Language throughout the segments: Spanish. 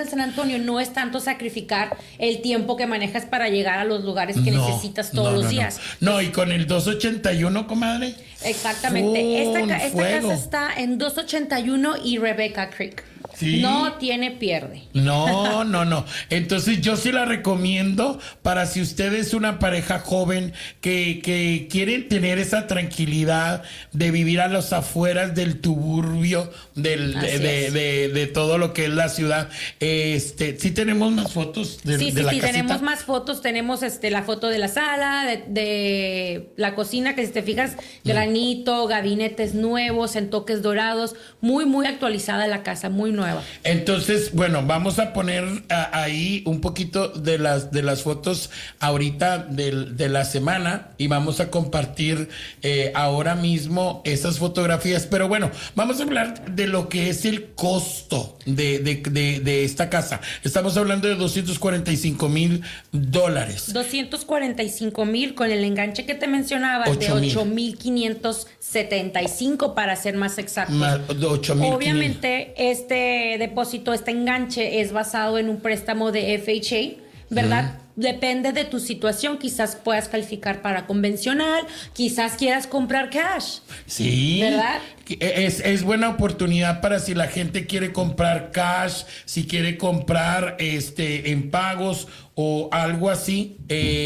de San Antonio no es tanto sacrificar el tiempo que manejas para llegar a los lugares que necesitas todos los días. No, y con el 281, comadre. Exactamente. Esta casa está en 281 y Rebecca Creek. Sí. No tiene pierde. No. Entonces yo sí la recomiendo para si usted es una pareja joven que quieren tener esa tranquilidad de vivir a las afueras del tuburbio de todo lo que es la ciudad. Sí tenemos más fotos de la casita. Sí, tenemos más fotos. Tenemos la foto de la sala, de la cocina, que si te fijas, granito, gabinetes nuevos, entoques dorados, muy, muy actualizada la casa, muy nueva. Entonces, bueno, vamos a poner ahí un poquito de las fotos ahorita de la semana y vamos a compartir ahora mismo esas fotografías. Pero bueno, vamos a hablar de lo que es el costo de esta casa. Estamos hablando de $245,000. $245,000 con el enganche que te mencionaba, de $8,575 para ser más exactos. Obviamente, este depósito, este enganche es basado en un préstamo de FHA, ¿verdad? Depende de tu situación, quizás puedas calificar para convencional, quizás quieras comprar cash. Sí, ¿verdad? Es buena oportunidad para si la gente quiere comprar cash, si quiere comprar en pagos o algo así,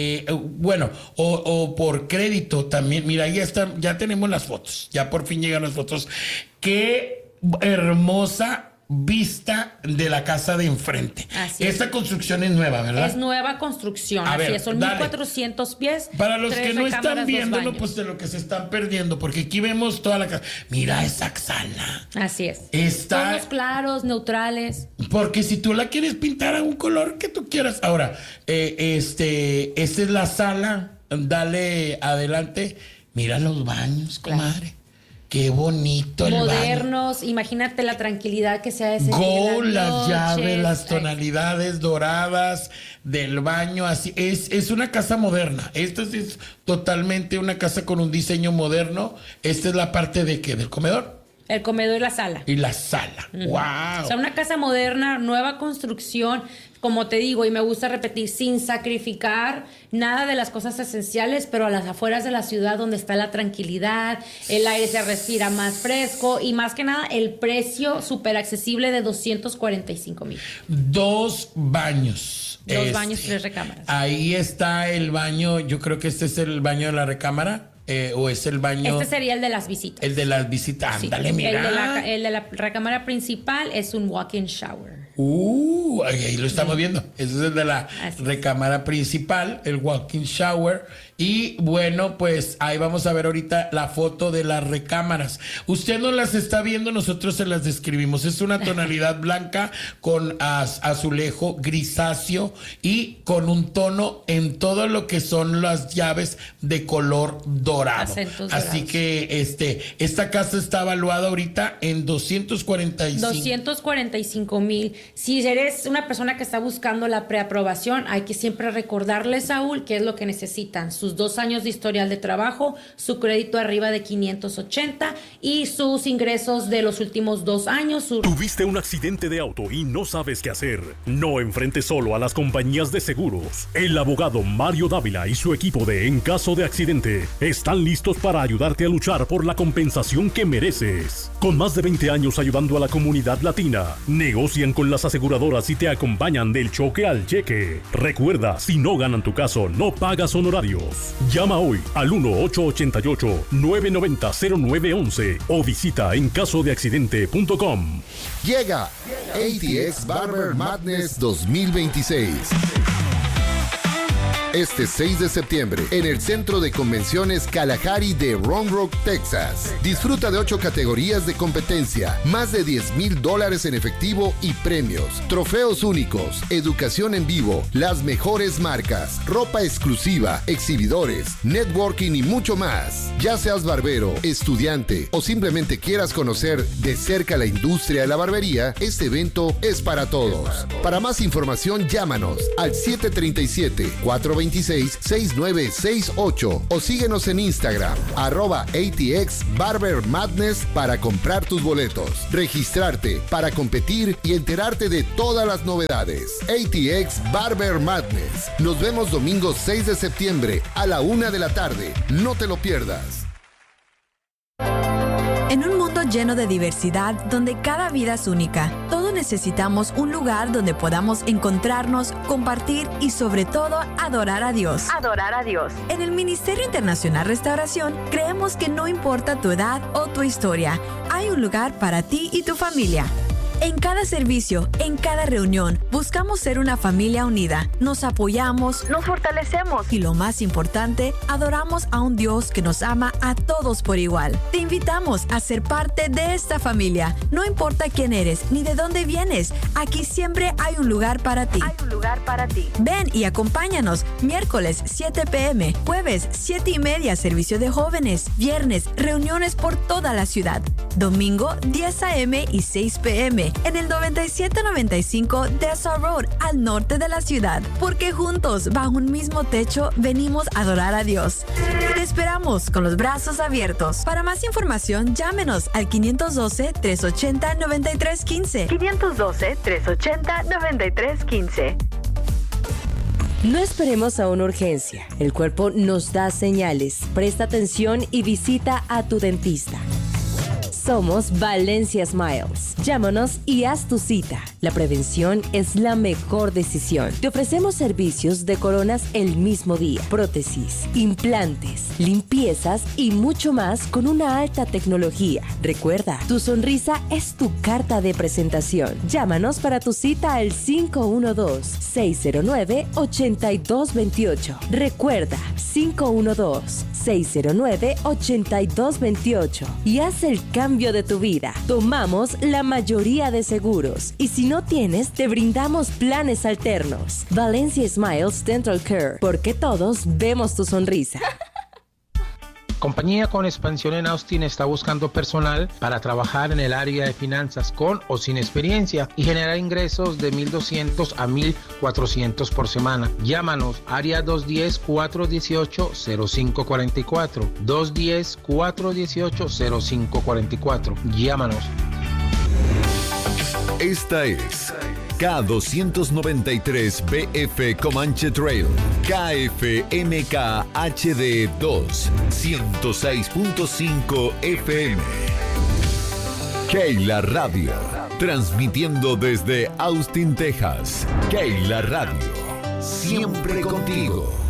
o por crédito también. Mira, ya tenemos las fotos, ya por fin llegan las fotos. Qué hermosa vista de la casa de enfrente. Esta construcción es nueva, ¿verdad? Es nueva construcción, son 1,400 pies. Para los que no están viéndolo, pues de lo que se están perdiendo, porque aquí vemos toda la casa. Mira esa sala. Así es. Tonos claros, neutrales. Porque si tú la quieres pintar a un color que tú quieras. Ahora, esta es la sala. Dale adelante. Mira los baños, comadre. Qué bonito el modernos, baño. Imagínate la tranquilidad que se ha de sentir. Las llaves, las tonalidades doradas del baño, así es una casa moderna. Esta es totalmente una casa con un diseño moderno. Esta es la parte de ¿qué? Del comedor. El comedor y la sala. Wow. O sea, una casa moderna, nueva construcción, como te digo, y me gusta repetir, sin sacrificar nada de las cosas esenciales, pero a las afueras de la ciudad donde está la tranquilidad, el aire se respira más fresco y más que nada el precio súper accesible de $245,000. 2 baños. 2 baños, 3 recámaras. Ahí está el baño, yo creo que este es el baño de la recámara. ¿O es el baño? Este sería el de las visitas. El de las visitas, ándale, mira. El de la recámara principal es un walk-in shower. Ahí lo estamos viendo. Ese es el de la recámara principal, el walk-in shower. Y bueno, pues ahí vamos a ver ahorita la foto de las recámaras. Usted no las está viendo, nosotros se las describimos. Es una tonalidad blanca con azulejo grisáceo y con un tono en todo lo que son las llaves de color dorado. Así que esta casa está evaluada ahorita en $245,000. Si eres una persona que está buscando la preaprobación, hay que siempre recordarle, Saúl, qué es lo que necesitan. Sus 2 años de historial de trabajo, su crédito arriba de 580 y sus ingresos de los últimos 2 años. ¿Tuviste un accidente de auto y no sabes qué hacer? No enfrentes solo a las compañías de seguros. El abogado Mario Dávila y su equipo de En Caso de Accidente están listos para ayudarte a luchar por la compensación que mereces. Con más de 20 años ayudando a la comunidad latina, negocian con las aseguradoras y te acompañan del choque al cheque. Recuerda, si no ganan tu caso, no pagas honorarios. Llama hoy al 1-888-990-0911 o visita encasodeaccidente.com. Llega ATX Barber Madness 2026. Este 6 de septiembre, en el Centro de Convenciones Kalahari de Round Rock, Texas. Disfruta de 8 categorías de competencia, más de $10,000 en efectivo y premios, trofeos únicos, educación en vivo, las mejores marcas, ropa exclusiva, exhibidores, networking y mucho más. Ya seas barbero, estudiante o simplemente quieras conocer de cerca la industria de la barbería, este evento es para todos. Para más información, llámanos al 737-420 426-6968 o síguenos en Instagram, @ATX Barber Madness para comprar tus boletos, registrarte para competir y enterarte de todas las novedades. ATX Barber Madness. Nos vemos domingo 6 de septiembre a la 1 de la tarde. No te lo pierdas. En un mundo lleno de diversidad, donde cada vida es única, todos necesitamos un lugar donde podamos encontrarnos, compartir y sobre todo adorar a Dios. Adorar a Dios. En el Ministerio Internacional Restauración creemos que no importa tu edad o tu historia, hay un lugar para ti y tu familia. En cada servicio, en cada reunión, buscamos ser una familia unida. Nos apoyamos, nos fortalecemos y lo más importante, adoramos a un Dios que nos ama a todos por igual. Te invitamos a ser parte de esta familia. No importa quién eres ni de dónde vienes, aquí siempre hay un lugar para ti. Hay un lugar para ti. Ven y acompáñanos. Miércoles 7 p.m., jueves 7:30 servicio de jóvenes, viernes reuniones por toda la ciudad, domingo 10 a.m. y 6 p.m. en el 9795 Dessa Road, al norte de la ciudad. Porque juntos, bajo un mismo techo, venimos a adorar a Dios. Te esperamos con los brazos abiertos. Para más información, llámenos al 512-380-9315. 512-380-9315. No esperemos a una urgencia. El cuerpo nos da señales. Presta atención y visita a tu dentista. Somos Valencia Smiles. Llámanos y haz tu cita. La prevención es la mejor decisión. Te ofrecemos servicios de coronas el mismo día, prótesis, implantes, limpiezas y mucho más con una alta tecnología. Recuerda, tu sonrisa es tu carta de presentación. Llámanos para tu cita al 512-609-8228. Recuerda, 512-609-8228 y haz el cambio de tu vida. Tomamos la mayoría de seguros y si no tienes, te brindamos planes alternos. Valencia Smiles Dental Care, porque todos vemos tu sonrisa. Compañía con expansión en Austin está buscando personal para trabajar en el área de finanzas con o sin experiencia y generar ingresos de $1,200 a $1,400 por semana. Llámanos, área 210-418-0544. 210-418-0544. Llámanos. Esta es K293BF Comanche Trail, KFMK HD2, 106.5 FM. Keila Radio, transmitiendo desde Austin, Texas. Keila Radio, siempre contigo.